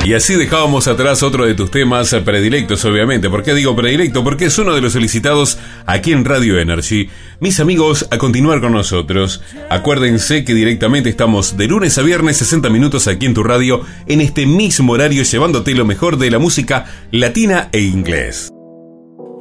Y así dejábamos atrás otro de tus temas predilectos, obviamente. ¿Por qué digo predilecto? Porque es uno de los solicitados aquí en Radio Energy. Mis amigos, a continuar con nosotros. Acuérdense que directamente estamos de lunes a viernes 60 minutos aquí en tu radio, en este mismo horario, llevándote lo mejor de la música latina e inglés.